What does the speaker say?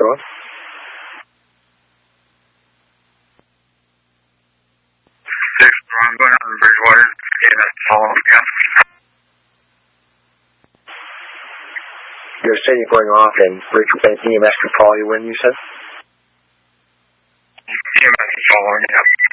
on. I'm going out in Bridgewater. EMS following me up. You're saying you're going off and EMS can follow you when, you said? EMS is following me up.